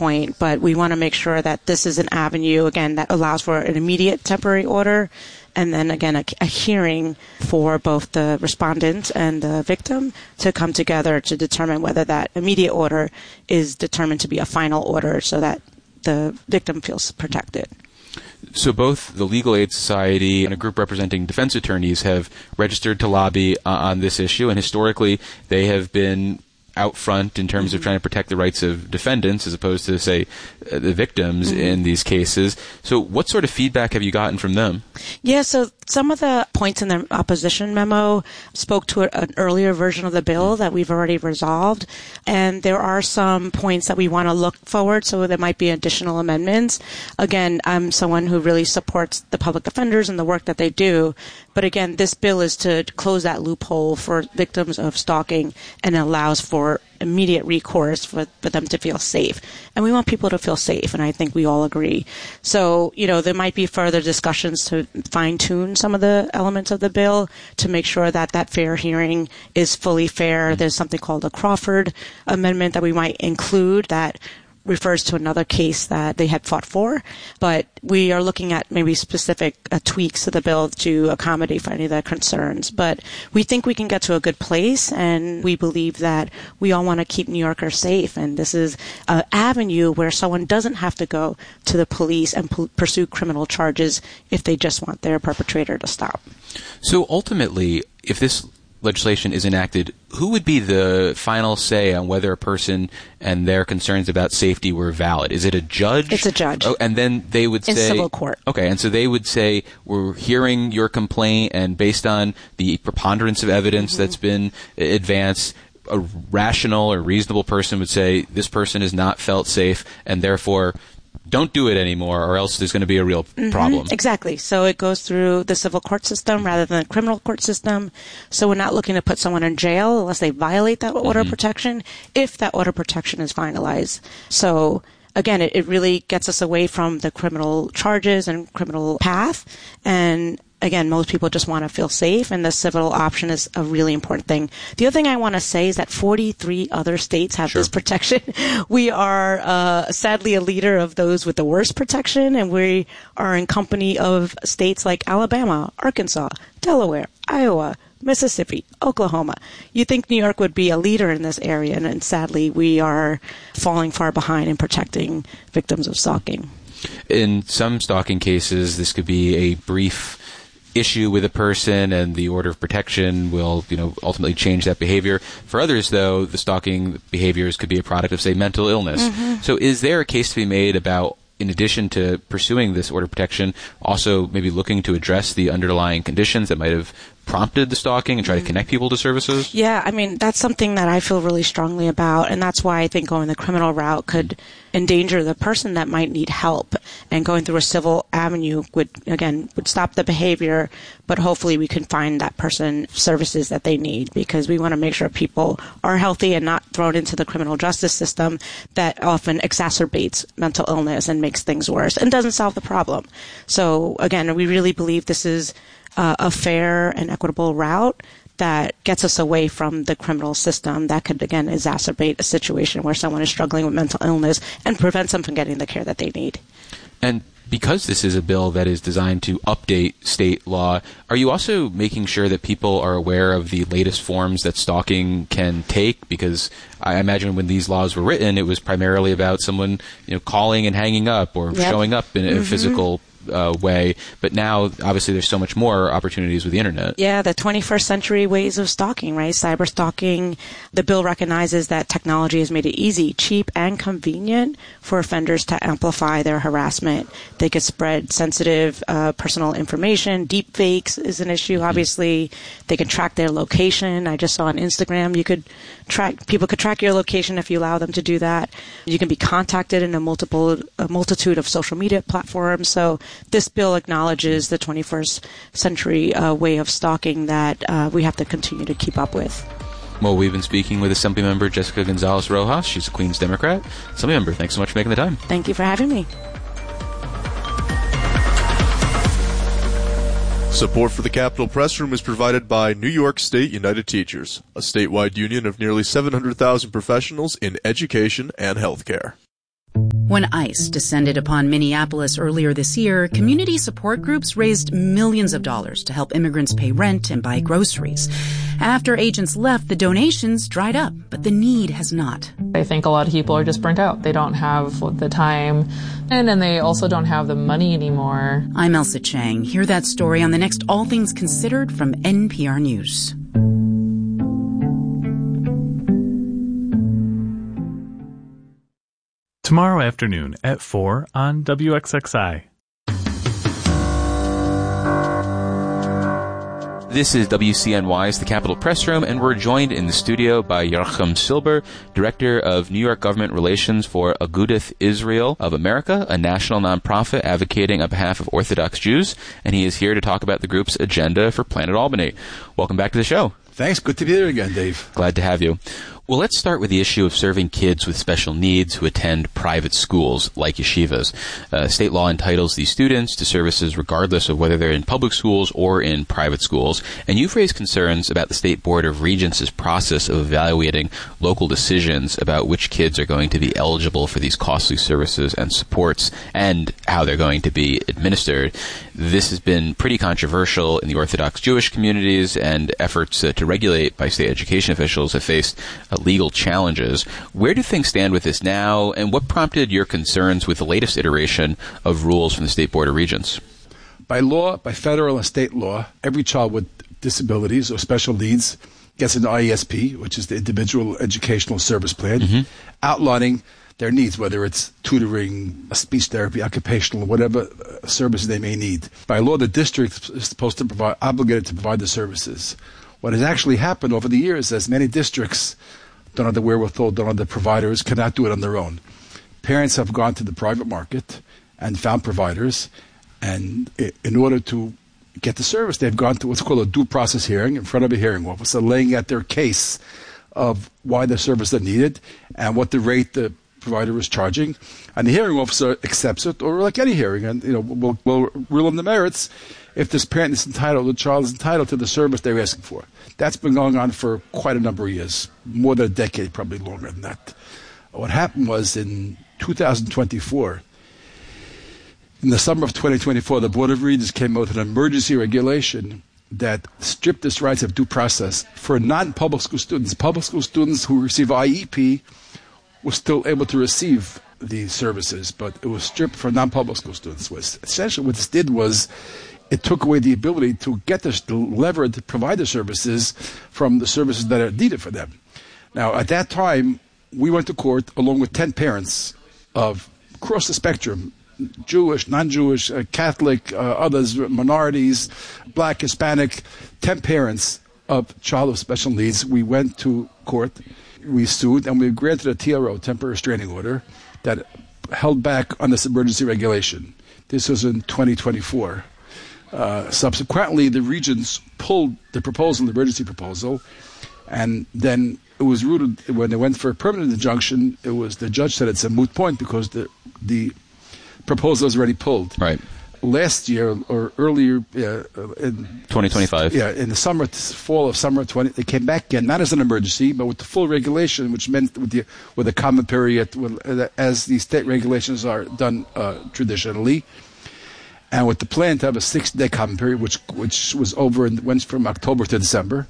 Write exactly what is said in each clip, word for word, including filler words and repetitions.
point, but we want to make sure that this is an avenue, again, that allows for an immediate temporary order, and then, again, a, a hearing for both the respondent and the victim to come together to determine whether that immediate order is determined to be a final order so that the victim feels protected. So both the Legal Aid Society and a group representing defense attorneys have registered to lobby uh, on this issue, and historically they have been out front in terms mm-hmm. of trying to protect the rights of defendants as opposed to, say, uh, the victims mm-hmm. in these cases. So what sort of feedback have you gotten from them? Yeah, so some of the points in the opposition memo spoke to a, an earlier version of the bill that we've already resolved, and there are some points that we want to look forward, so there might be additional amendments. Again, I'm someone who really supports the public defenders and the work that they do, but again, this bill is to close that loophole for victims of stalking and allows for immediate recourse for, for them to feel safe. And we want people to feel safe, and I think we all agree. So, you know, there might be further discussions to fine-tune some of the elements of the bill to make sure that that fair hearing is fully fair. There's something called a Crawford Amendment that we might include that refers to another case that they had fought for, but we are looking at maybe specific uh, tweaks to the bill to accommodate for any of their concerns. But we think we can get to a good place, and we believe that we all want to keep New Yorkers safe, and this is an avenue where someone doesn't have to go to the police and p- pursue criminal charges if they just want their perpetrator to stop. So ultimately, if this legislation is enacted, who would be the final say on whether a person and their concerns about safety were valid? Is it a judge? It's a judge. Oh, and then they would in say... civil court. Okay, and so they would say, we're hearing your complaint, and based on the preponderance of evidence mm-hmm. that's been advanced, a rational or reasonable person would say, this person has not felt safe, and therefore don't do it anymore, or else there's going to be a real mm-hmm. problem. Exactly. So it goes through the civil court system rather than the criminal court system. So we're not looking to put someone in jail unless they violate that order mm-hmm. of protection, if that order of protection is finalized. So again, it, it really gets us away from the criminal charges and criminal path. And again, most people just want to feel safe, and the civil option is a really important thing. The other thing I want to say is that forty-three other states have sure. this protection. We are uh, sadly a leader of those with the worst protection, and we are in company of states like Alabama, Arkansas, Delaware, Iowa, Mississippi, Oklahoma. You think New York would be a leader in this area, and, and sadly we are falling far behind in protecting victims of stalking. In some stalking cases, this could be a brief issue with a person, and the order of protection will, you know, ultimately change that behavior. For others, though, the stalking behaviors could be a product of, say, mental illness. Mm-hmm. So is there a case to be made about, in addition to pursuing this order of protection, also maybe looking to address the underlying conditions that might have prompted the stalking and try to connect people to services? Yeah, I mean, that's something that I feel really strongly about, and that's why I think going the criminal route could endanger the person that might need help, and going through a civil avenue would, again, would stop the behavior, but hopefully we can find that person services that they need, because we want to make sure people are healthy and not thrown into the criminal justice system that often exacerbates mental illness and makes things worse and doesn't solve the problem. So again, we really believe this is Uh, a fair and equitable route that gets us away from the criminal system that could, again, exacerbate a situation where someone is struggling with mental illness and prevents them from getting the care that they need. And because this is a bill that is designed to update state law, are you also making sure that people are aware of the latest forms that stalking can take? Because I imagine when these laws were written, it was primarily about someone, you know, calling and hanging up or yep. showing up in a mm-hmm. physical Uh, way, but now obviously there's so much more opportunities with the internet. Yeah, the twenty-first century ways of stalking, right? Cyber stalking. The bill recognizes that technology has made it easy, cheap, and convenient for offenders to amplify their harassment. They could spread sensitive uh, personal information. Deep fakes is an issue, mm-hmm. obviously. They can track their location. I just saw on Instagram you could track, people could track your location if you allow them to do that. You can be contacted in a multiple, a multitude of social media platforms. So this bill acknowledges the twenty-first century uh, way of stalking that uh, we have to continue to keep up with. Well, we've been speaking with Assembly Member Jessica Gonzalez Rojas. She's a Queens Democrat. Assembly Member, thanks so much for making the time. Thank you for having me. Support for the Capitol Press Room is provided by New York State United Teachers, a statewide union of nearly seven hundred thousand professionals in education and healthcare. When ICE descended upon Minneapolis earlier this year, community support groups raised millions of dollars to help immigrants pay rent and buy groceries. After agents left, the donations dried up, but the need has not. I think a lot of people are just burnt out. They don't have the time, and, and they also don't have the money anymore. I'm Elsa Chang. Hear that story on the next All Things Considered from N P R News. Tomorrow afternoon at four on W X X I. This is W C N Y's The Capitol Press Room, and we're joined in the studio by Yerachim Silber, Director of New York Government Relations for Agudath Israel of America, a national nonprofit advocating on behalf of Orthodox Jews, and he is here to talk about the group's agenda for Planet Albany. Welcome back to the show. Thanks. Good to be here again, Dave. Glad to have you. Well, let's start with the issue of serving kids with special needs who attend private schools like yeshivas. Uh, state law entitles these students to services regardless of whether they're in public schools or in private schools. And you've raised concerns about the State Board of Regents' process of evaluating local decisions about which kids are going to be eligible for these costly services and supports and how they're going to be administered. This has been pretty controversial in the Orthodox Jewish communities, and efforts uh, to regulate by state education officials have faced uh, legal challenges. Where do things stand with this now, and what prompted your concerns with the latest iteration of rules from the State Board of Regents? By law, by federal and state law, every child with disabilities or special needs gets an I E S P, which is the Individual Educational Service Plan, mm-hmm. outlining their needs, whether it's tutoring, speech therapy, occupational, whatever services they may need. By law, the district is supposed to provide, obligated to provide the services. What has actually happened over the years is many districts don't have the wherewithal, don't have the providers, cannot do it on their own. Parents have gone to the private market and found providers, and in order to get the service, they've gone to what's called a due process hearing in front of a hearing officer, laying out their case of why the service is needed and what the rate the provider is charging, and the hearing officer accepts it, or like any hearing, and you know we'll, we'll rule on the merits if this parent is entitled, the child is entitled to the service they're asking for. That's been going on for quite a number of years, more than a decade, probably longer than that. What happened was in two thousand twenty-four, in the summer of twenty twenty-four, the Board of Regents came out with an emergency regulation that stripped this rights of due process for non-public school students. Public school students who receive I E P were still able to receive these services, but it was stripped for non-public school students. Was essentially what this did was it took away the ability to get this the lever to provide the services from the services that are needed for them. Now, at that time, we went to court along with ten parents of across the spectrum, Jewish, non-Jewish, uh, Catholic, uh, others, minorities, Black, Hispanic, ten parents of child with special needs. We went to court. We sued, and we granted a T R O, temporary restraining order, that held back on this emergency regulation. This was in twenty twenty-four. Uh, subsequently, the regents pulled the proposal, the emergency proposal, and then it was ruled, when they went for a permanent injunction, it was the judge said it's a moot point because the the proposal was already pulled. Right. Last year or earlier uh, in twenty twenty-five. Yeah, in the summer, fall of summer twenty, they came back again, not as an emergency, but with the full regulation, which meant with the with a common period, with, uh, as the state regulations are done uh, traditionally, and with the plan to have a six-day common period, which which was over and went from October to December,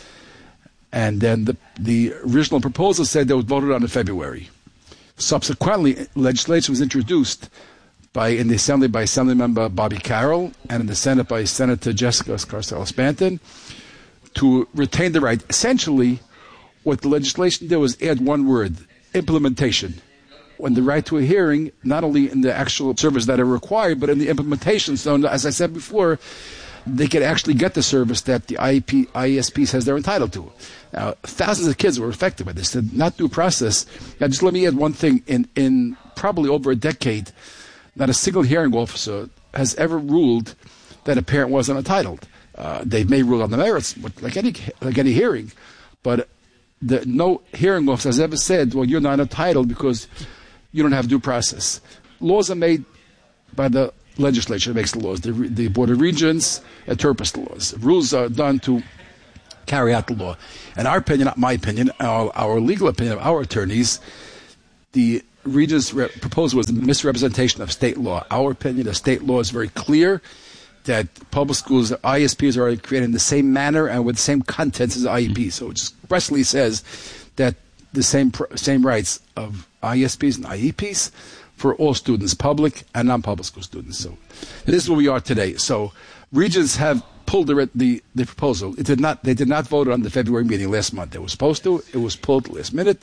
and then the the original proposal said that was voted on in February. Subsequently, legislation was introduced by in the Assembly by Assemblymember Bobby Carroll and in the Senate by Senator Jessica Scarcella-Spanton to retain the right. Essentially, what the legislation did was add one word, implementation. When the right to a hearing, not only in the actual service that are required, but in the implementation. So, as I said before, they can actually get the service that the I E P, I E S P says they're entitled to. Now, thousands of kids were affected by this. Did not due process. Now, just let me add one thing. In, in probably over a decade, not a single hearing officer has ever ruled that a parent wasn't entitled. Uh, they may rule on the merits, like any like any hearing, but the, no hearing officer has ever said, well, you're not entitled because you don't have due process. Laws are made by the legislature, makes the laws. The, the Board of Regents interprets the laws. Rules are done to carry out the law. In our opinion, not my opinion, our, our legal opinion of our attorneys, the Regents' re- proposal was a misrepresentation of state law. Our opinion of state law is very clear that public schools, I S Ps, are created in the same manner and with the same contents as I E Ps. So it expressly says that the same pr- same rights of I S Ps and I E Ps for all students, public and non-public school students. So this is where we are today. So Regents have pulled the, the the proposal. It did not. They did not vote on the February meeting last month. They were supposed to. It was pulled last minute.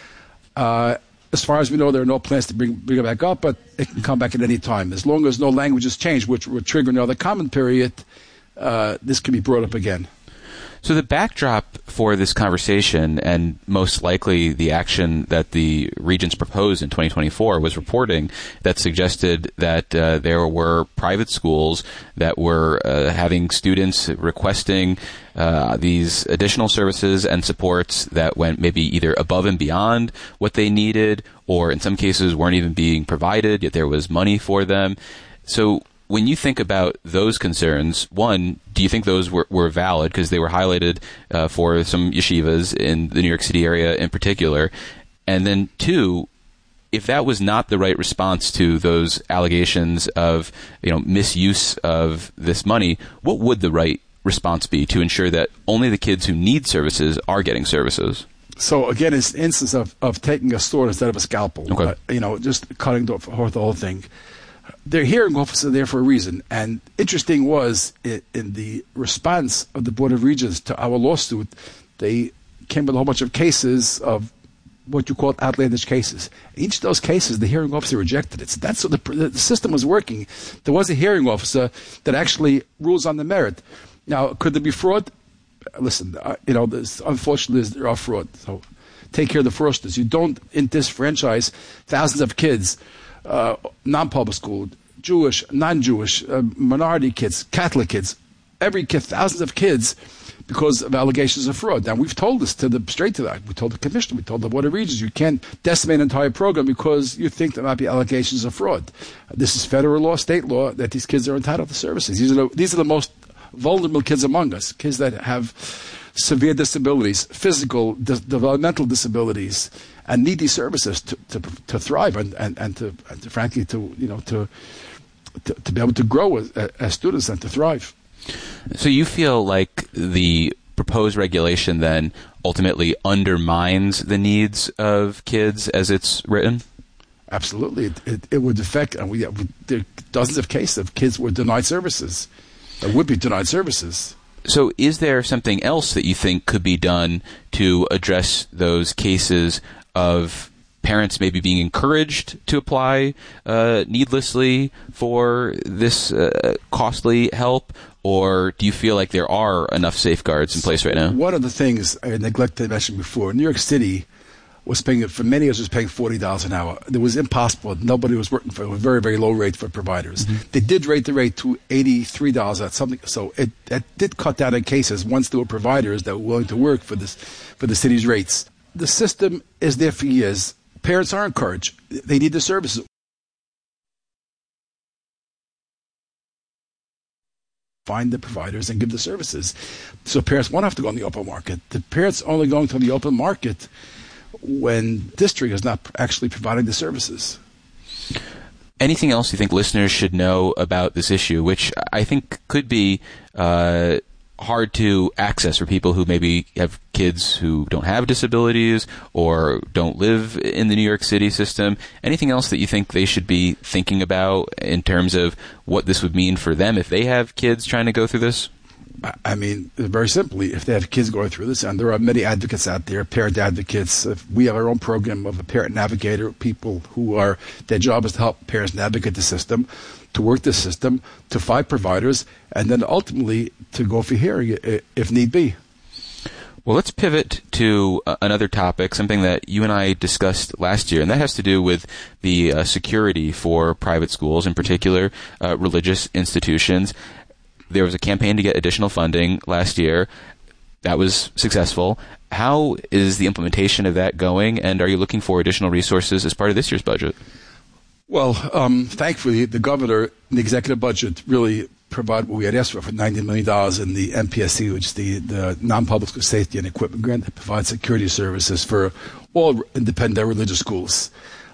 Uh, as far as we know, there are no plans to bring bring it back up, but it can come back at any time. As long as no language is changed, which would trigger another comment period, uh, this can be brought up again. So the backdrop for this conversation, and most likely the action that the Regents proposed in twenty twenty-four, was reporting that suggested that uh, there were private schools that were uh, having students requesting uh, these additional services and supports that went maybe either above and beyond what they needed, or in some cases weren't even being provided, yet there was money for them. So when you think about those concerns, one, do you think those were, were valid because they were highlighted uh, for some yeshivas in the New York City area in particular? And then two, if that was not the right response to those allegations of, you know, misuse of this money, what would the right response be to ensure that only the kids who need services are getting services? So again, it's an instance of, of taking a sword instead of a scalpel. Okay. Uh, you know, just cutting off the whole thing. Their hearing officer there for a reason. And interesting was, it, in the response of the Board of Regents to our lawsuit, they came with a whole bunch of cases of what you call outlandish cases. Each of those cases, the hearing officer rejected it. So that's what the, the system was working. There was a hearing officer that actually rules on the merit. Now, could there be fraud? Listen, uh, you know, this, unfortunately, there are fraud. So take care of the fraudsters. You don't disenfranchise thousands of kids. Uh, non-public school, Jewish, non-Jewish, uh, minority kids, Catholic kids, every kid, thousands of kids, because of allegations of fraud. Now, we've told this to the straight to that. We told the commissioner, we told the Board of Regents, you can't decimate an entire program because you think there might be allegations of fraud. Uh, this is federal law, state law, that these kids are entitled to services. These are the, these are the most vulnerable kids among us, kids that have severe disabilities, physical, de- developmental disabilities, and need these services to, to, to thrive and, and, and, to, and to, frankly, to, you know, to, to, to be able to grow as, as students and to thrive. So you feel like the proposed regulation then ultimately undermines the needs of kids as it's written? Absolutely. It, it, it would affect, and we, there are dozens of cases of kids were denied services, that would be denied services. So is there something else that you think could be done to address those cases of parents maybe being encouraged to apply uh, needlessly for this uh, costly help? Or do you feel like there are enough safeguards in place right now? One of the things I neglected to mention before, New York City was paying, for many years, was paying forty dollars an hour. It was impossible. Nobody was working for a very, very low rate for providers. Mm-hmm. They did rate the rate to eighty-three dollars at something. So it, it did cut down on cases once there were providers that were willing to work for this, for the city's rates. The system is there for years. Parents are encouraged. They need the services. Find the providers and give the services. So parents won't have to go on the open market. The parents only going to the open market when district is not actually providing the services. Anything else you think listeners should know about this issue, which I think could be uh, hard to access for people who maybe have kids who don't have disabilities or don't live in the New York City system? Anything else that you think they should be thinking about in terms of what this would mean for them if they have kids trying to go through this? I mean, very simply, if they have kids going through this, and there are many advocates out there, parent advocates. If we have our own program of a parent navigator, people who are, their job is to help parents navigate the system, to work the system, to find providers, and then ultimately to go for hearing if need be. Well, let's pivot to uh, another topic, something that you and I discussed last year, and that has to do with the uh, security for private schools, in particular uh, religious institutions. There was a campaign to get additional funding last year. That was successful. How is the implementation of that going, and are you looking for additional resources as part of this year's budget? Well, um, thankfully, the governor in the executive budget really provided what we had asked for, for ninety million dollars in the N P S C, which is the, the non-public school safety and equipment grant that provides security services for all independent religious schools.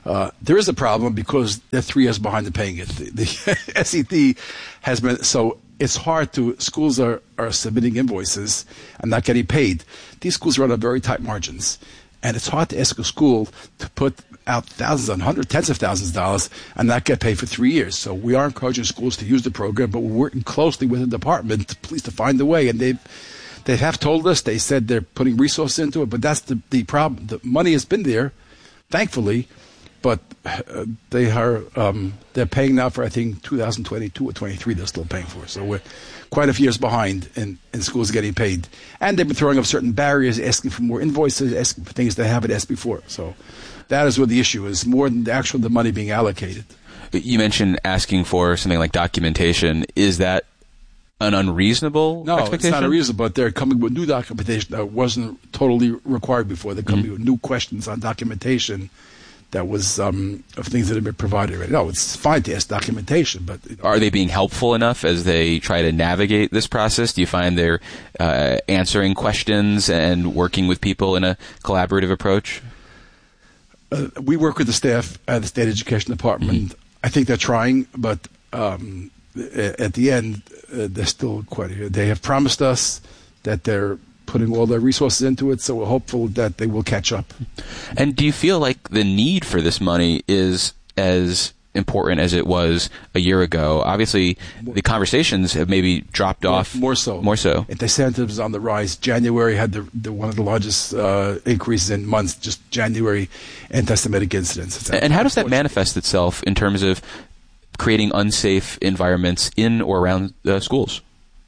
Uh, there is a problem because they're three years behind in paying it. The, the S E T has been, so it's hard to, schools are, are submitting invoices and not getting paid. These schools run on very tight margins. And it's hard to ask a school to put out thousands and hundreds, tens of thousands of dollars and not get paid for three years. So we are encouraging schools to use the program, but we're working closely with the department to please to find a way. And they've, they have told us, they said they're putting resources into it, but that's the, the problem. The money has been there, thankfully, but uh, they are um, they're paying now for, I think, two thousand twenty-two or twenty-three they're still paying for. So we're quite a few years behind in, in schools getting paid. And they've been throwing up certain barriers, asking for more invoices, asking for things they haven't asked before. So that is what the issue is, more than the actual the money being allocated. You mentioned asking for something like documentation. Is that an unreasonable no, expectation? No, it's not unreasonable, but they're coming with new documentation that wasn't totally required before. They're coming mm-hmm. with new questions on documentation that was um, of things that have been provided already. No, it's fine to ask documentation, but... You know, are they being helpful enough as they try to navigate this process? Do you find they're uh, answering questions and working with people in a collaborative approach? Uh, we work with the staff at the State Education Department. Mm-hmm. I think they're trying, but um, at the end, uh, they're still quite... They have promised us that they're putting all their resources into it, so we're hopeful that they will catch up. And do you feel like the need for this money is as important as it was a year ago? Obviously, the conversations have maybe dropped more, off. More so. More so. Anti-Semitism is on the rise. January had the, the one of the largest uh, increases in months, just January anti-Semitic incidents. And how does that manifest itself in terms of creating unsafe environments in or around uh, schools?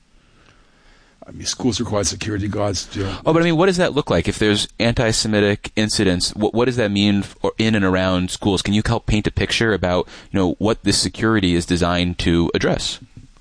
I mean, schools require security guards. You know. Oh, but I mean, what does that look like? If there's anti-Semitic incidents, what, what does that mean for in and around schools? Can you help paint a picture about, you know, what this security is designed to address?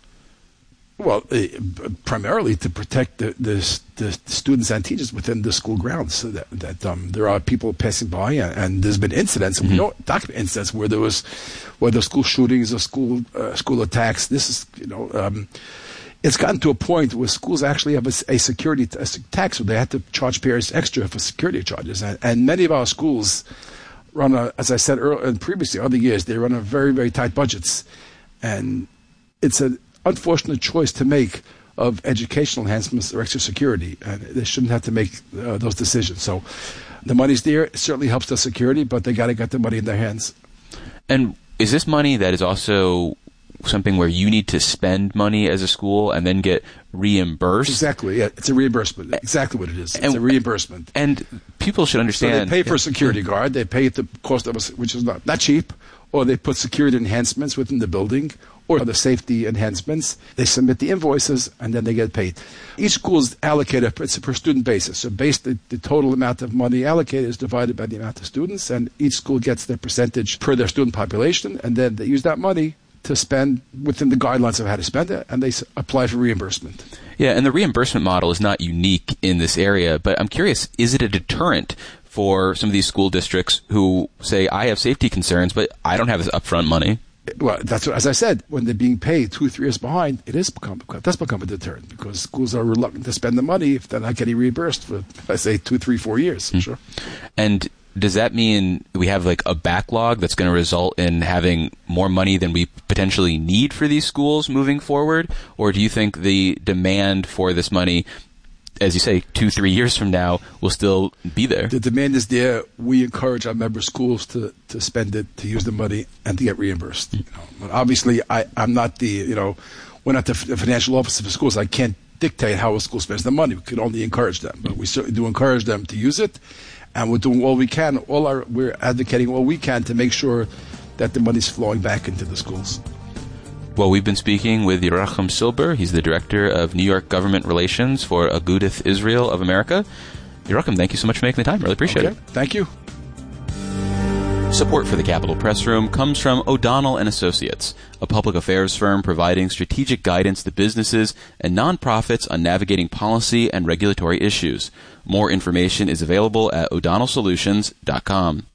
Well, uh, primarily to protect the, the, the students and teachers within the school grounds, so that, that um, there are people passing by, and, and there's been incidents. Mm-hmm. We don't document incidents where there was, whether school shootings or school uh, school attacks. This is, you know. Um, It's gotten to a point where schools actually have a, a security t- a tax, where they have to charge parents extra for security charges. And, and many of our schools run, a, as I said earlier, and previously, other years, they run a very, very tight budgets. And it's an unfortunate choice to make of educational enhancements or extra security. And they shouldn't have to make uh, those decisions. So the money's there. It certainly helps the security, but they got to get the money in their hands. And is this money that is also something where you need to spend money as a school and then get reimbursed? Exactly. Yeah, it's a reimbursement. Exactly what it is. It's and, a reimbursement. And people should understand. So they pay for a security guard. They pay the cost of a, which is not not cheap, or they put security enhancements within the building, or the safety enhancements. They submit the invoices, and then they get paid. Each school is allocated, it's a per student basis. So based the, the total amount of money allocated is divided by the amount of students, and each school gets their percentage per their student population, and then they use that money to spend within the guidelines of how to spend it, and they s- apply for reimbursement. Yeah, and the reimbursement model is not unique in this area, but I'm curious, is it a deterrent for some of these school districts who say, I have safety concerns, but I don't have this upfront money? Well, that's what, as I said, when they're being paid two, three years behind, it is become, it does become a deterrent, because schools are reluctant to spend the money if they're not getting reimbursed for, I say, two, three, four years. Mm-hmm. Sure. And does that mean we have like a backlog that's going to result in having more money than we potentially need for these schools moving forward? Or do you think the demand for this money, as you say, two, three years from now, will still be there? The demand is there. We encourage our member schools to, to spend it, to use the money, and to get reimbursed. Mm-hmm. You know, but obviously, I, I'm not the, you know, we're not the, the financial officer for schools. I can't dictate how a school spends the money. We can only encourage them. But we certainly do encourage them to use it. And we're doing all we can, all our, we're advocating all we can to make sure that the money's flowing back into the schools. Well, we've been speaking with Yerachim Silber. He's the Director of New York Government Relations for Agudath Israel of America. Yerachim, thank you so much for making the time. Really appreciate okay. it. Thank you. Support for the Capitol Press Room comes from O'Donnell and Associates, a public affairs firm providing strategic guidance to businesses and nonprofits on navigating policy and regulatory issues. More information is available at o'donnell solutions dot com.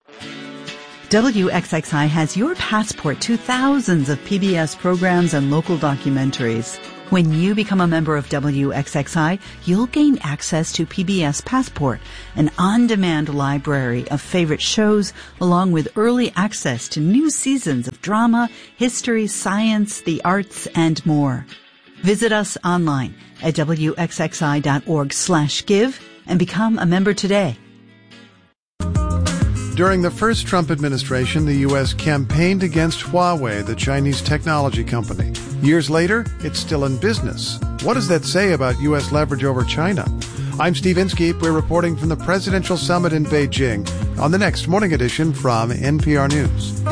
W X X I has your passport to thousands of P B S programs and local documentaries. When you become a member of W X X I, you'll gain access to P B S Passport, an on-demand library of favorite shows, along with early access to new seasons of drama, history, science, the arts, and more. Visit us online at W X X I dot org slash give and become a member today. During the first Trump administration, the U S campaigned against Huawei, the Chinese technology company. Years later, it's still in business. What does that say about U S leverage over China? I'm Steve Inskeep. We're reporting from the Presidential Summit in Beijing on the next morning edition from N P R News.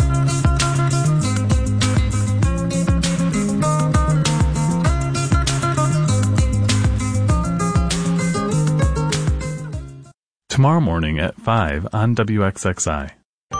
Tomorrow morning at five on W X X I.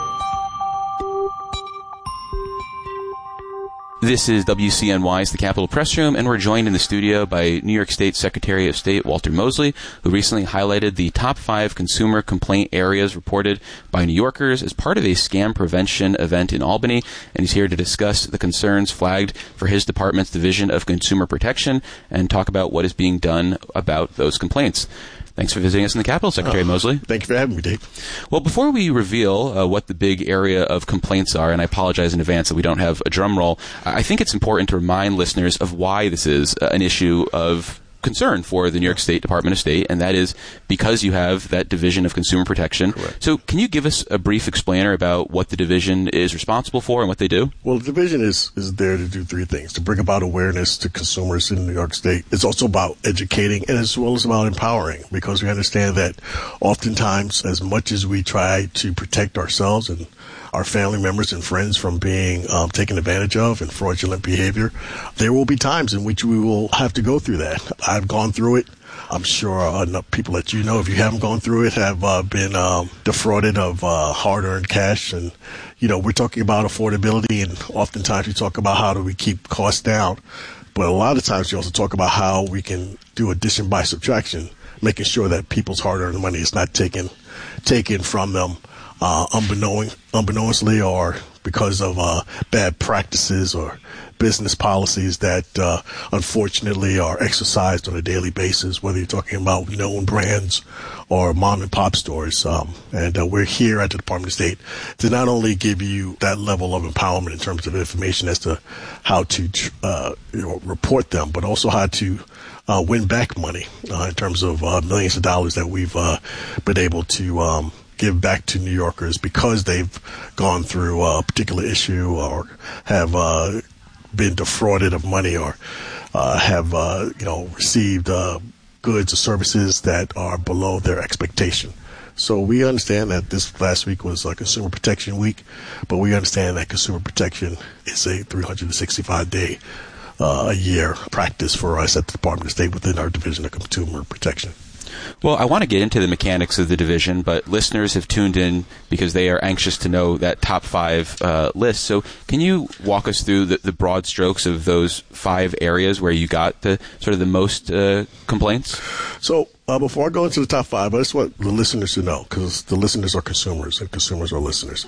This is W C N Y's The Capitol Press Room, and we're joined in the studio by New York State Secretary of State Walter Mosley, who recently highlighted the top five consumer complaint areas reported by New Yorkers as part of a scam prevention event in Albany, and he's here to discuss the concerns flagged for his department's Division of Consumer Protection and talk about what is being done about those complaints. Thanks for visiting us in the Capitol, Secretary uh, Mosley. Thank you for having me, Dave. Well, before we reveal uh, what the big area of complaints are, and I apologize in advance that we don't have a drum roll, I think it's important to remind listeners of why this is uh, an issue of concern for the New York State Department of State, and that is because you have that Division of Consumer Protection. Correct. So can you give us a brief explainer about what the division is responsible for and what they do? Well, the division is, is there to do three things: to bring about awareness to consumers in New York State. It's also about educating, and as well as about empowering, because we understand that oftentimes, as much as we try to protect ourselves and our family members and friends from being um, taken advantage of and fraudulent behavior, there will be times in which we will have to go through that. I've gone through it. I'm sure enough people that you know, if you haven't gone through it, have uh, been um, defrauded of uh, hard-earned cash. And, you know, we're talking about affordability, and oftentimes we talk about how do we keep costs down. But a lot of times we also talk about how we can do addition by subtraction, making sure that people's hard-earned money is not taken taken from them uh, unbeknown, unbeknownstly, or because of uh, bad practices or business policies that uh, unfortunately are exercised on a daily basis, whether you're talking about known brands or mom and pop stores. Um, and uh, we're here at the Department of State to not only give you that level of empowerment in terms of information as to how to uh, you know, report them, but also how to uh, win back money uh, in terms of uh, millions of dollars that we've uh, been able to um, give back to New Yorkers because they've gone through a particular issue or have uh, been defrauded of money or uh, have, uh, you know, received uh, goods or services that are below their expectation. So we understand that this last week was a Consumer Protection Week, but we understand that consumer protection is a three hundred sixty-five day uh, a year practice for us at the Department of State within our Division of Consumer Protection. Well, I want to get into the mechanics of the division, but listeners have tuned in because they are anxious to know that top five uh, list. So can you walk us through the, the broad strokes of those five areas where you got the sort of the most uh, complaints? So uh, before I go into the top five, I just want the listeners to know, because the listeners are consumers and consumers are listeners.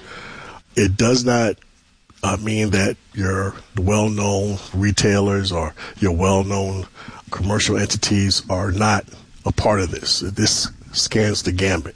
It does not uh, mean that your well-known retailers or your well-known commercial entities are not a part of this. This scans the gambit.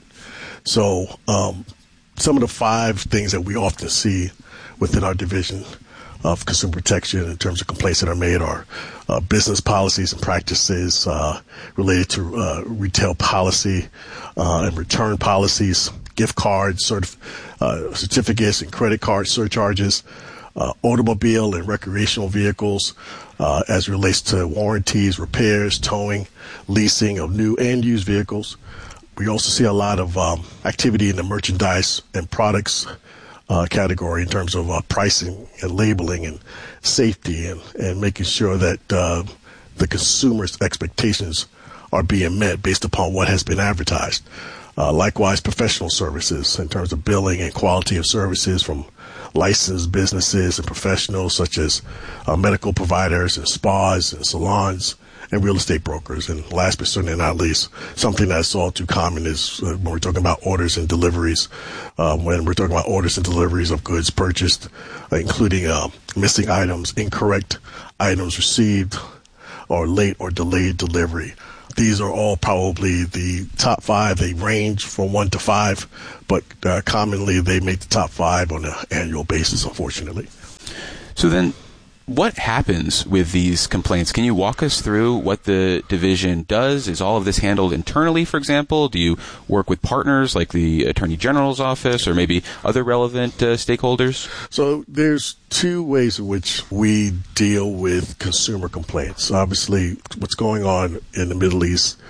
So um, some of the five things that we often see within our division of consumer protection in terms of complaints that are made are uh, business policies and practices uh, related to uh, retail policy uh, and return policies, gift cards, certif- uh, certificates and credit card surcharges, uh, automobile and recreational vehicles, Uh, as it relates to warranties, repairs, towing, leasing of new and used vehicles. We also see a lot of um, activity in the merchandise and products uh, category in terms of uh, pricing and labeling and safety and, and making sure that uh, the consumer's expectations are being met based upon what has been advertised. Uh, likewise, professional services in terms of billing and quality of services from licensed businesses and professionals such as uh, medical providers and spas and salons and real estate brokers. And last but certainly not least, something that's all too common is uh, when we're talking about orders and deliveries, uh, when we're talking about orders and deliveries of goods purchased, uh, including uh, missing items, incorrect items received, or late or delayed delivery. These are all probably the top five. They range from one to five, but uh, commonly they make the top five on an annual basis, unfortunately. So then, what happens with these complaints? Can you walk us through what the division does? Is all of this handled internally, for example? Do you work with partners like the Attorney General's office or maybe other relevant uh, stakeholders? So there's two ways in which we deal with consumer complaints. Obviously, what's going on in the Middle East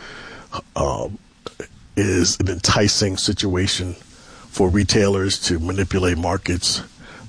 um, is an enticing situation for retailers to manipulate markets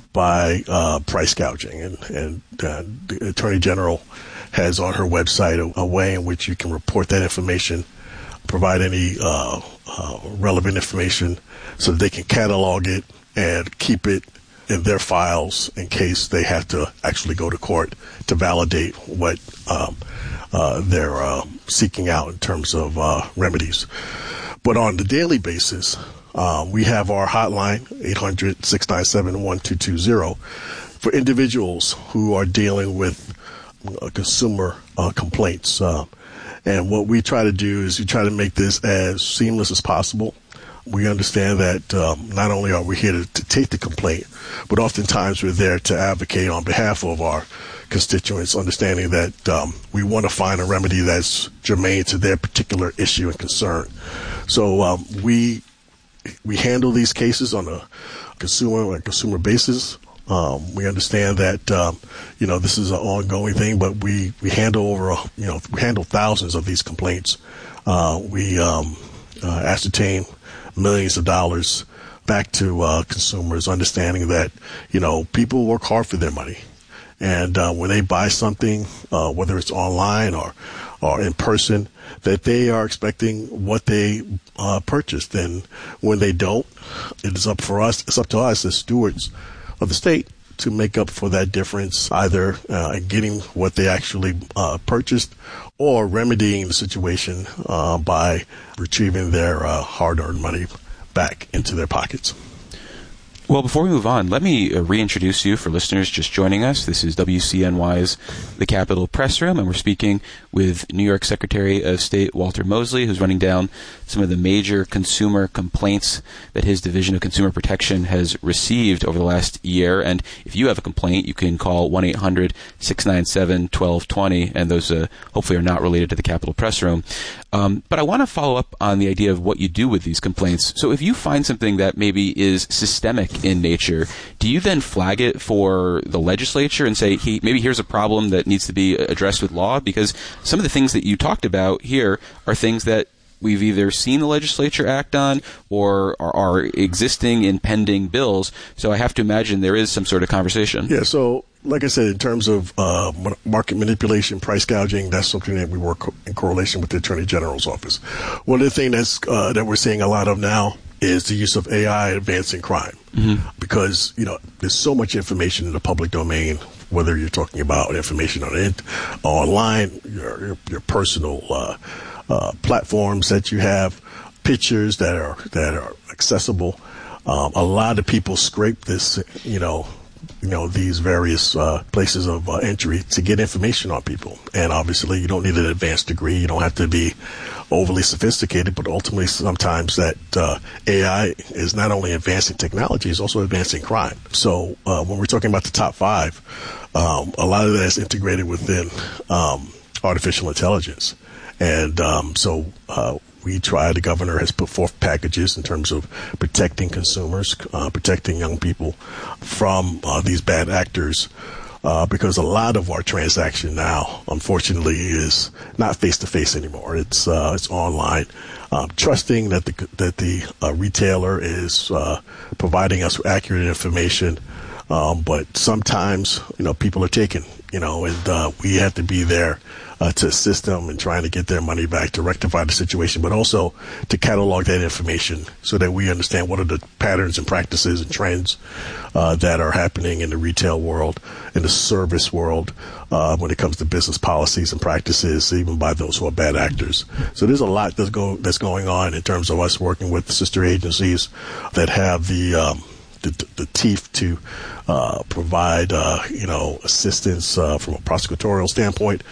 by uh, price gouging. And, and uh, the Attorney General has on her website a, a way in which you can report that information, provide any uh, uh, relevant information so that they can catalog it and keep it in their files in case they have to actually go to court to validate what um, uh, they're uh, seeking out in terms of uh, remedies. But on the daily basis, Um, we have our hotline, eight hundred, six nine seven, one two two zero, for individuals who are dealing with uh, consumer uh, complaints. Uh, and what we try to do is we try to make this as seamless as possible. We understand that um, not only are we here to, to take the complaint, but oftentimes we're there to advocate on behalf of our constituents, understanding that um, we want to find a remedy that's germane to their particular issue and concern. So um, we We handle these cases on a consumer on a consumer basis. Um, we understand that um, you know this is an ongoing thing, but we, we handle over a, you know we handle thousands of these complaints. Uh, we um, uh, ascertain millions of dollars back to uh, consumers, understanding that you know people work hard for their money, and uh, when they buy something, uh, whether it's online or or in person, that they are expecting what they uh, purchased. And when they don't, it is up for us, it's up to us as stewards of the state to make up for that difference, either uh, in getting what they actually uh, purchased or remedying the situation uh, by retrieving their uh, hard-earned money back into their pockets. Well, before we move on, let me uh, reintroduce you for listeners just joining us. This is W C N Y's The Capitol Press Room, and we're speaking with New York Secretary of State Walter Mosley, who's running down some of the major consumer complaints that his Division of Consumer Protection has received over the last year. And if you have a complaint, you can call one eight hundred, six nine seven, one two two zero, and those uh, hopefully are not related to the Capitol Press Room. Um, but I want to follow up on the idea of what you do with these complaints. So if you find something that maybe is systemic in nature, do you then flag it for the legislature and say, hey, maybe here's a problem that needs to be addressed with law? Because some of the things that you talked about here are things that we've either seen the legislature act on or are, are existing in pending bills. So I have to imagine there is some sort of conversation. Yeah, so like I said, in terms of uh, market manipulation, price gouging, that's something that we work in correlation with the Attorney General's office. One of the things that's, uh, that we're seeing a lot of now is the use of A I advancing crime. Mm-hmm. Because, you know, there's so much information in the public domain, whether you're talking about information on it, online, your, your, your personal uh, uh, platforms that you have, pictures that are that are accessible. Um, a lot of people scrape this, you know, you know, these various uh, places of uh, entry to get information on people. And obviously, you don't need an advanced degree. You don't have to be overly sophisticated, but ultimately sometimes that uh, A I is not only advancing technology, it's also advancing crime. So uh, when we're talking about the top five, um, a lot of that is integrated within um, artificial intelligence. And um, so uh, we try, the governor has put forth packages in terms of protecting consumers, uh, protecting young people from uh, these bad actors. Uh, because a lot of our transaction now, unfortunately, is not face-to-face anymore. It's uh, it's online. Um, trusting that the that the uh, retailer is uh, providing us with accurate information, um, but sometimes you know people are taken, you know, and uh, we have to be there uh, to assist them in trying to get their money back, to rectify the situation, but also to catalog that information so that we understand what are the patterns and practices and trends uh, that are happening in the retail world, in the service world, uh, when it comes to business policies and practices, even by those who are bad actors. So there's a lot that's, go, that's going on in terms of us working with sister agencies that have the um, the, the teeth to uh, provide, uh, you know, assistance uh, from a prosecutorial standpoint.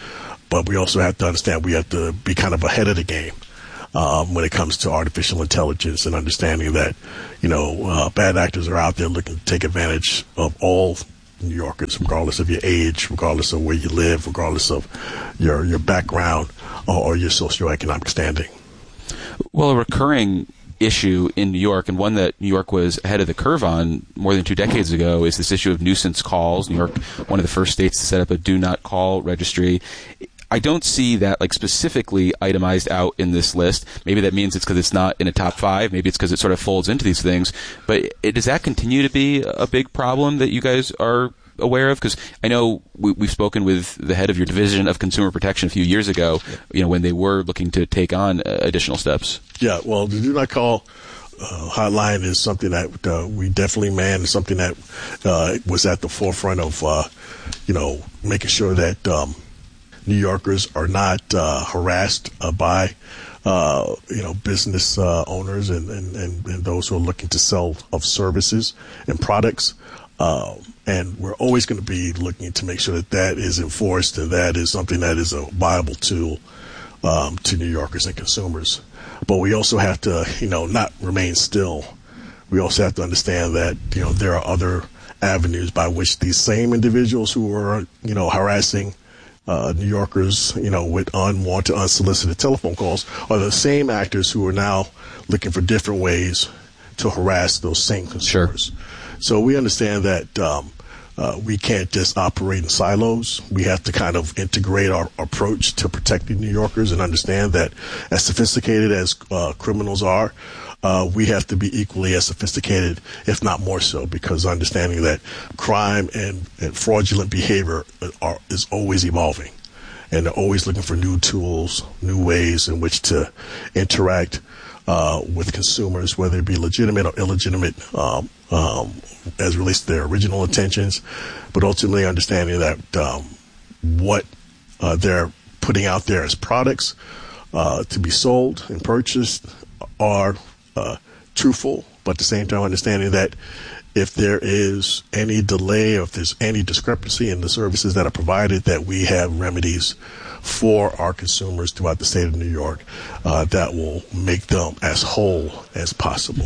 but we also have to understand we have to be kind of ahead of the game um, when it comes to artificial intelligence and understanding that, you know, uh, bad actors are out there looking to take advantage of all New Yorkers, regardless of your age, regardless of where you live, regardless of your your background or, or your socioeconomic standing. Well, a recurring issue in New York, and one that New York was ahead of the curve on more than two decades ago, is this issue of nuisance calls. New York, one of the first states to set up a do not call registry. I don't see that like specifically itemized out in this list. Maybe that means it's because it's not in a top five. Maybe it's because it sort of folds into these things. But it, does that continue to be a big problem that you guys are aware of? Because I know we, we've spoken with the head of your division of consumer protection a few years ago, you know, when they were looking to take on uh, additional steps. Yeah, well, the do not call uh, hotline is something that uh, we definitely man. It's something that uh, was at the forefront of, uh, you know, making sure that um, New Yorkers are not uh, harassed uh, by, uh, you know, business uh, owners and, and, and, and those who are looking to sell of services and products. Uh, and we're always going to be looking to make sure that that is enforced and that is something that is a viable tool um, to New Yorkers and consumers. But we also have to, you know, not remain still. We also have to understand that, you know, there are other avenues by which these same individuals who are, you know, harassing Uh, New Yorkers, you know, with unwanted, unsolicited telephone calls are the same actors who are now looking for different ways to harass those same consumers. Sure. So we understand that um, uh, we can't just operate in silos. We have to kind of integrate our approach to protecting New Yorkers and understand that as sophisticated as uh, criminals are, Uh, we have to be equally as sophisticated, if not more so, because understanding that crime and, and fraudulent behavior are, is always evolving. And they're always looking for new tools, new ways in which to interact uh, with consumers, whether it be legitimate or illegitimate um, um, as it relates to their original intentions, but ultimately understanding that um, what uh, they're putting out there as products uh, to be sold and purchased are Uh, truthful, but at the same time understanding that if there is any delay or if there's any discrepancy in the services that are provided, that we have remedies for our consumers throughout the state of New York uh, that will make them as whole as possible.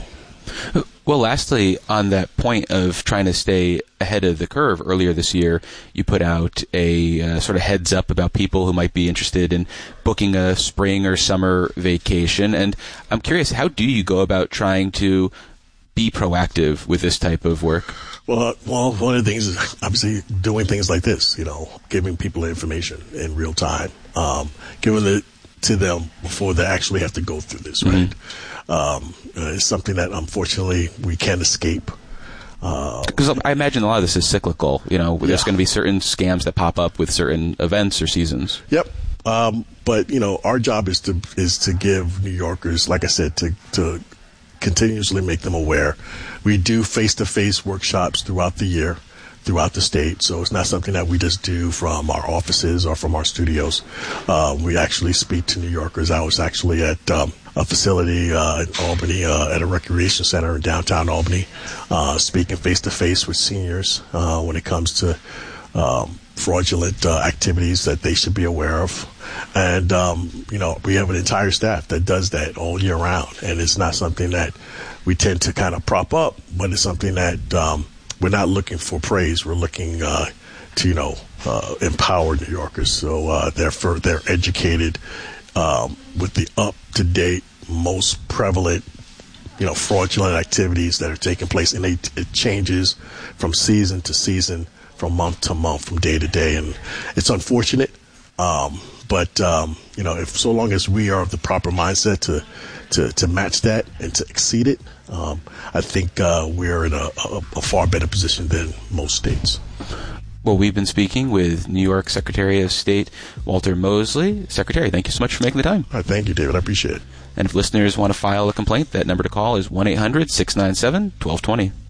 Well, lastly, on that point of trying to stay ahead of the curve, earlier this year, you put out a uh, sort of heads up about people who might be interested in booking a spring or summer vacation. And I'm curious, how do you go about trying to be proactive with this type of work? Well, uh, well, one of the things is obviously doing things like this, you know, giving people information in real time, um, giving it to them before they actually have to go through this, right? Mm-hmm. Um, uh, it's something that unfortunately we can't escape. Because uh, I imagine a lot of this is cyclical. You know, there's yeah. going to be certain scams that pop up with certain events or seasons. Yep. Um, but you know, our job is to is to give New Yorkers, like I said, to to continuously make them aware. We do face-to-face workshops throughout the year, throughout the state. So it's not something that we just do from our offices or from our studios. Uh, we actually speak to New Yorkers. I was actually at um, a facility uh, in Albany, uh, at a recreation center in downtown Albany, uh, speaking face-to-face with seniors uh, when it comes to um, fraudulent uh, activities that they should be aware of. And, um, you know, we have an entire staff that does that all year round. And it's not something that we tend to kind of prop up, but it's something that um, we're not looking for praise. We're looking uh, to, you know, uh, empower New Yorkers. So uh, they're, for, they're educated um, with the up-to-date, most prevalent, you know, fraudulent activities that are taking place. And it, it changes from season to season, from month to month, from day to day. And it's unfortunate. Um, but, um, you know, if so long as we are of the proper mindset to, to, to match that and to exceed it, um, I think uh, we're in a, a, a far better position than most states. Well, we've been speaking with New York Secretary of State Walter Mosley. Secretary, thank you so much for making the time. All right, thank you, David. I appreciate it. And if listeners want to file a complaint, that number to call is one eight hundred six nine seven one two two zero.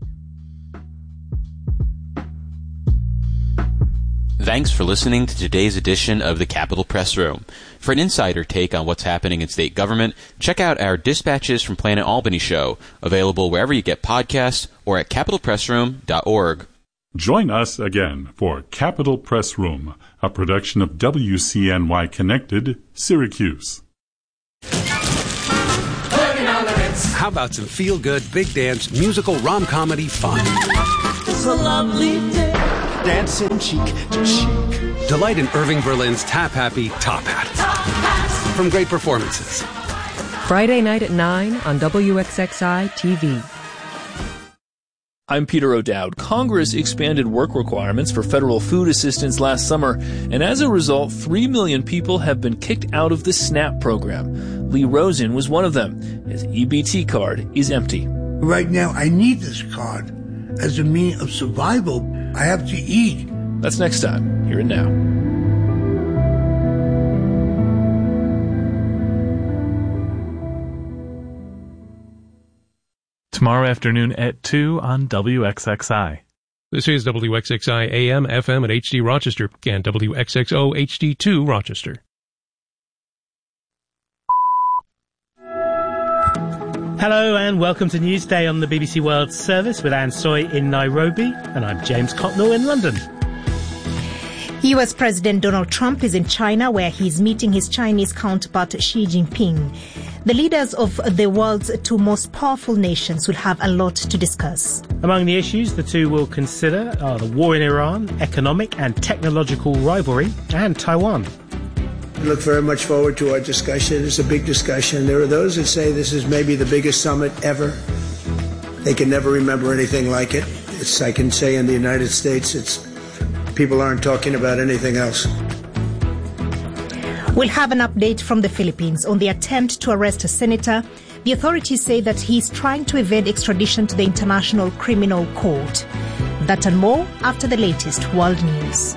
Thanks for listening to today's edition of the Capitol Press Room. For an insider take on what's happening in state government, check out our Dispatches from Planet Albany show, available wherever you get podcasts or at capitol press room dot org. Join us again for Capitol Press Room, a production of W C N Y Connected, Syracuse. How about some feel-good, big dance, musical rom-comedy fun? It's a lovely day. Dancing cheek to cheek. Delight in Irving Berlin's tap-happy Top Hat. Top Hat. From great performances. Friday night at nine on W X X I T V. I'm Peter O'Dowd. Congress expanded work requirements for federal food assistance last summer, and as a result, three million people have been kicked out of the SNAP program. Lee Rosen was one of them. His E B T card is empty. Right now, I need this card as a means of survival. I have to eat. That's next time, here and now. Tomorrow afternoon at two on W X X I. This is W X X I A M, F M at H D Rochester and W X X O H D two Rochester. Hello and welcome to Newsday on the B B C World Service with Anne Soy in Nairobi, and I'm James Cotnell in London. U S President Donald Trump is in China, where he's meeting his Chinese counterpart Xi Jinping. The leaders of the world's two most powerful nations will have a lot to discuss. Among the issues the two will consider are the war in Iran, economic and technological rivalry, and Taiwan. I look very much forward to our discussion. It's a big discussion. There are those that say this is maybe the biggest summit ever. They can never remember anything like it. It's, I can say in the United States, it's people aren't talking about anything else. We'll have an update from the Philippines on the attempt to arrest a senator. The authorities say that he's trying to evade extradition to the International Criminal Court. That and more after the latest world news.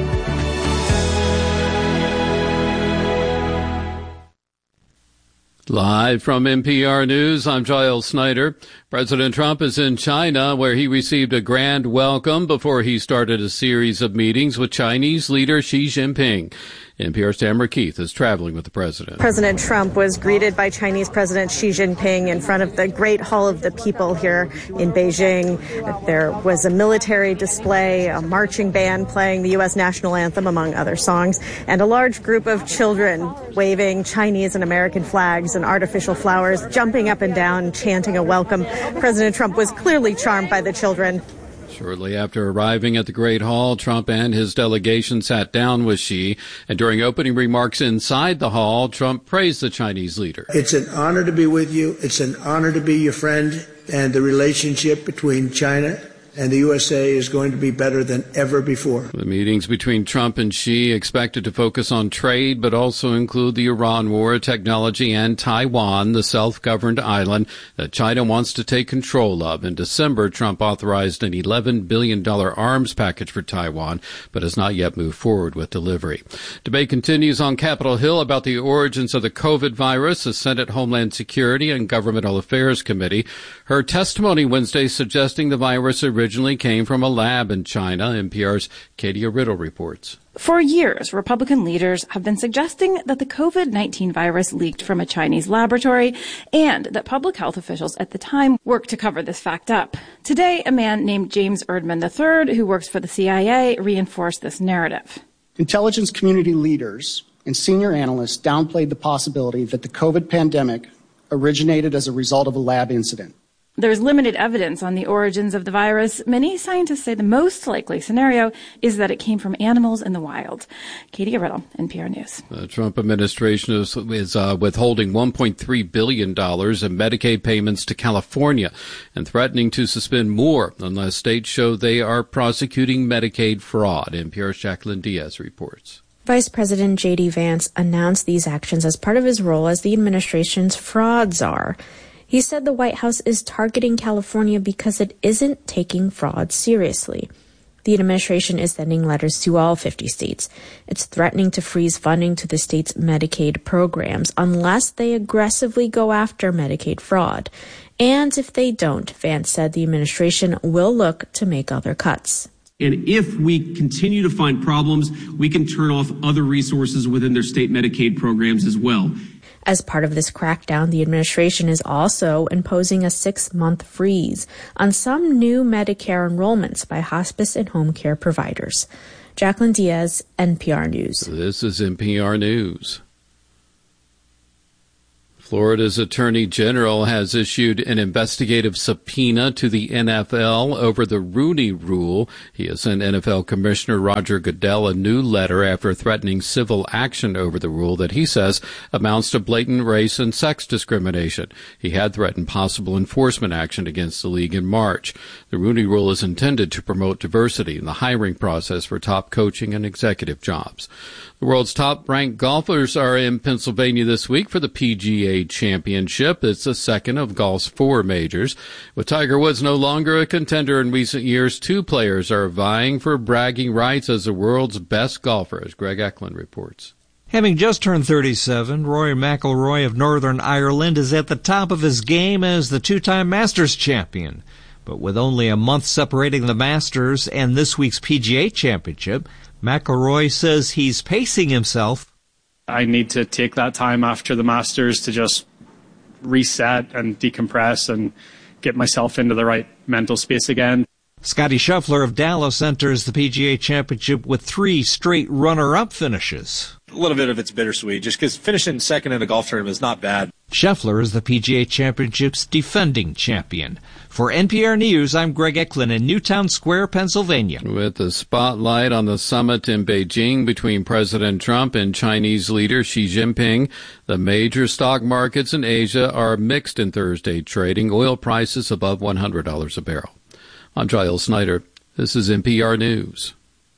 Live from N P R News, I'm Giles Snyder. President Trump is in China, where he received a grand welcome before he started a series of meetings with Chinese leader Xi Jinping. N P R's Tamara Keith is traveling with the president. President Trump was greeted by Chinese President Xi Jinping in front of the Great Hall of the People here in Beijing. There was a military display, a marching band playing the U S national anthem, among other songs, and a large group of children waving Chinese and American flags and artificial flowers, jumping up and down, chanting a welcome. President Trump was clearly charmed by the children. Shortly after arriving at the Great Hall, Trump and his delegation sat down with Xi, and during opening remarks inside the hall, Trump praised the Chinese leader. It's an honor to be with you. It's an honor to be your friend, and the relationship between China and the U S A is going to be better than ever before. The meetings between Trump and Xi expected to focus on trade, but also include the Iran war, technology, and Taiwan, the self-governed island that China wants to take control of. In December, Trump authorized an eleven billion dollars arms package for Taiwan, but has not yet moved forward with delivery. Debate continues on Capitol Hill about the origins of the COVID virus. The Senate Homeland Security and Governmental Affairs Committee heard testimony Wednesday suggesting the virus originally originally came from a lab in China. N P R's Katie Riddle reports. For years, Republican leaders have been suggesting that the COVID nineteen virus leaked from a Chinese laboratory and that public health officials at the time worked to cover this fact up. Today, a man named James Erdman the third, who works for the C I A, reinforced this narrative. Intelligence community leaders and senior analysts downplayed the possibility that the COVID pandemic originated as a result of a lab incident. There's limited evidence on the origins of the virus. Many scientists say the most likely scenario is that it came from animals in the wild. Katie Riddle, N P R News. The Trump administration is, is uh, withholding one point three billion dollars in Medicaid payments to California and threatening to suspend more unless states show they are prosecuting Medicaid fraud. N P R's Jacqueline Diaz reports. Vice President J D Vance announced these actions as part of his role as the administration's fraud czar. He said the White House is targeting California because it isn't taking fraud seriously. The administration is sending letters to all fifty states. It's threatening to freeze funding to the state's Medicaid programs unless they aggressively go after Medicaid fraud. And if they don't, Vance said the administration will look to make other cuts. And if we continue to find problems, we can turn off other resources within their state Medicaid programs as well. As part of this crackdown, the administration is also imposing a six-month freeze on some new Medicare enrollments by hospice and home care providers. Jacqueline Diaz, N P R News. This is N P R News. Florida's Attorney General has issued an investigative subpoena to the N F L over the Rooney Rule. He has sent N F L Commissioner Roger Goodell a new letter after threatening civil action over the rule that he says amounts to blatant race and sex discrimination. He had threatened possible enforcement action against the league in March. The Rooney Rule is intended to promote diversity in the hiring process for top coaching and executive jobs. The world's top-ranked golfers are in Pennsylvania this week for the P G A Championship. It's the second of golf's four majors. With Tiger Woods no longer a contender in recent years, two players are vying for bragging rights as the world's best golfer, as Greg Eklund reports. Having just turned thirty-seven, Rory McIlroy of Northern Ireland is at the top of his game as the two-time Masters champion. But with only a month separating the Masters and this week's P G A Championship, McIlroy says he's pacing himself. I need to take that time after the Masters to just reset and decompress and get myself into the right mental space again. Scottie Scheffler of Dallas enters the P G A Championship with three straight runner-up finishes. A little bit of it's bittersweet, just because finishing second in a golf tournament is not bad. Scheffler is the P G A Championship's defending champion. For N P R News, I'm Greg Eklund in Newtown Square, Pennsylvania. With the spotlight on the summit in Beijing between President Trump and Chinese leader Xi Jinping, the major stock markets in Asia are mixed in Thursday trading, oil prices above one hundred dollars a barrel. I'm Giles Snyder. This is N P R News.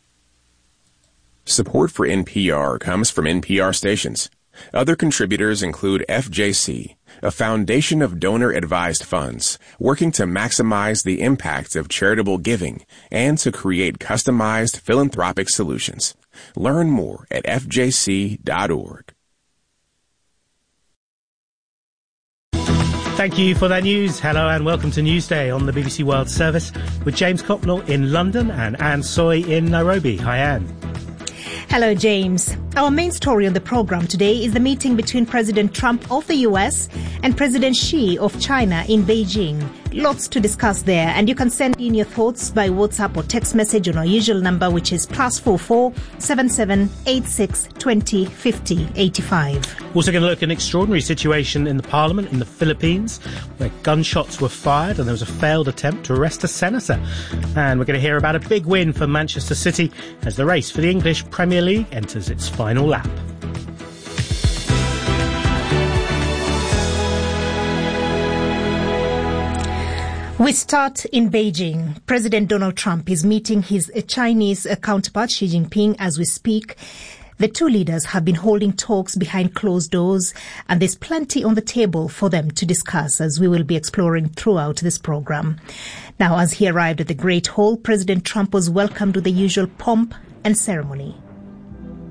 Support for N P R comes from N P R stations. Other contributors include F J C, a foundation of donor-advised funds working to maximize the impact of charitable giving and to create customized philanthropic solutions. Learn more at F J C dot org. Thank you for that news. Hello and welcome to Newsday on the B B C World Service with James Copnell in London and Anne Soy in Nairobi. Hi, Anne. Hello, James. Our main story on the program today is the meeting between President Trump of the U S and President Xi of China in Beijing. Lots to discuss there, and you can send in your thoughts by WhatsApp or text message on our usual number, which is plus four four seven seven eight six twenty fifty eighty five. Also going to look at an extraordinary situation in the Parliament in the Philippines, where gunshots were fired and there was a failed attempt to arrest a senator. And we're going to hear about a big win for Manchester City as the race for the English Premier League enters its final lap. We start in Beijing. President Donald Trump is meeting his Chinese counterpart Xi Jinping as we speak. The two leaders have been holding talks behind closed doors, and there's plenty on the table for them to discuss, as we will be exploring throughout this program. Now, as he arrived at the Great Hall, President Trump was welcomed with the usual pomp and ceremony.